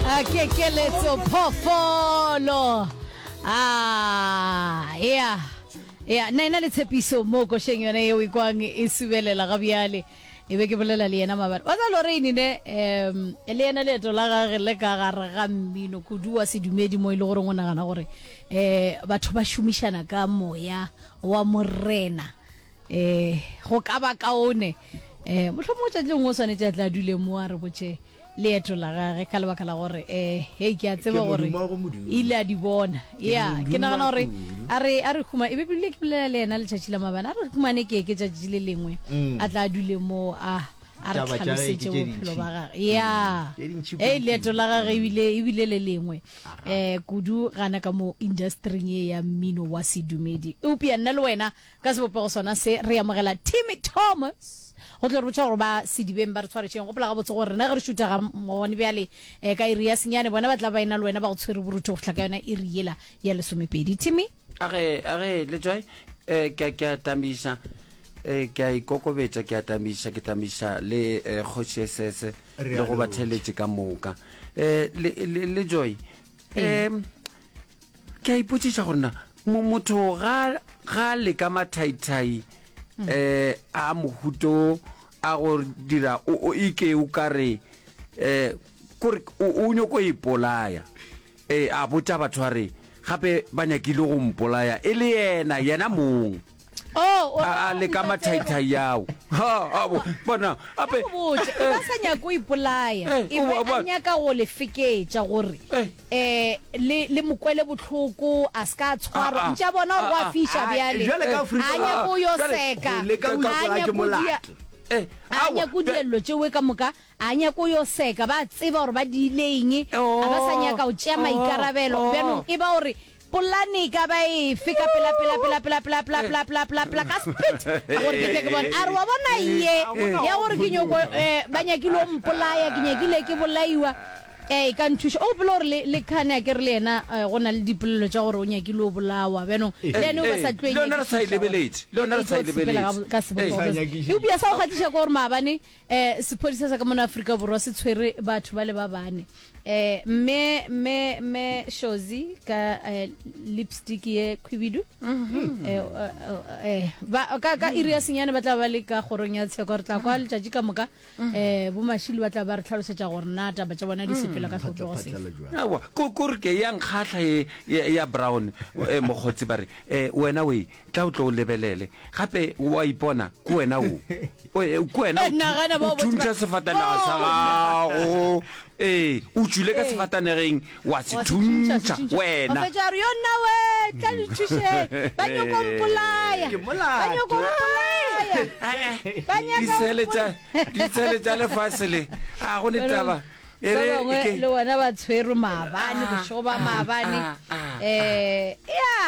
Kekeletso phofolo. Yeah, nina le tshepiso mo go sheng yone e we kwang e subelela ga bjale e be ke bolela le yena mabana wa tsa Lorraine ne le yena le to la ga le ka ga ga mmino kudua sedumedi mo ile gore ngwana gana gore batho ba shumishana ka moya wa morena go ka ba kaone motlhomo tsa tleng o swanetse tla dule mo a re botse leeto la gage ka lebaka la gore hey ke a tseba gore ile a di bona ya ke nagana gore a re khuma e be bile ke bolela le ena le tšatši la mabana a re khumane ke tšatši le lengwe a tla dule mo a re tlhalosetse bophelo ba gage ya leeto la gage ebile le lengwe kudu gana ka mo industry ya mmino wa sedumedi upia nna le wena ka sebopego sona se re amogela Timmy Thomas go tlo re botsa gore ba sedibeng ba re tshwaretseng go pela ga botse gore rena ge re shuta ga mone bjale ka iri ya senyane bona ba tla ba ena le wena ba go tshwere borutho go tlhaka yona iri yela ya lesomepedi Timmy age le tswai ke a tamisa ke a ikokobetsa ke a tamisa le kgotsesese le go batheletse ka moka le joy ke a ipotsisa gorena motho ga le ka mathaithai a mohuto a go dira o ike o kare kore o nyoko ipolaya a botsa batho a re gape ba nyakile go mpolaya e le yena mong a le ka mathaithai yao bona ape ba sa nyako ipolaya e ba nyaka go le feketša gore le mokwele botlhoko a ska tshwara ntša bona gore go a fiša bjale a nyako yo seka a nyako dilelo tšewe ka moka a nyako yo seka ba tseba gore ba diileng a ba sa nyaka go tšea maikarabelo bjanong e ba gore polane ka ba e fika pela ka spit gore ke bona a re wa bona ye ya gore ke nyoko ba nyakile o mpolaya ke nyakile ke bolaiwa ka nthusha o bolo re le khane ke re le ena go na le dipolelo tša gore o nyakile o bolawa bjanong lene o ba sa tlwe le sa ilebeletse ka sebopego e bia sa go kgatiša ka gore maabane sephodisa sa ka mona Afrika Borwa se tshwere batho ba le ba bane me shozi ka lipstick ye khwibidu ka iri ya senyane ba tla ba le ka gorong ya tsheko re tla kwa letšatši ka moka bo mashili ba tla ba re tlhalosetša gore nata ba tša bona di sepela ka tlhotlego se kore ke yang kgatla ya brown mogotsi ba re wena we tla o tlo o lebelele gape wa ipona ko wena o thuntša sefatanaga sa gago o tswile ka sefatanegeng wa se thuntša wena yona we tla le thuše ba nyoko mpolaya disele tša lefase le a go ne taba le wena ba tshwere maabane bošogo ba maabane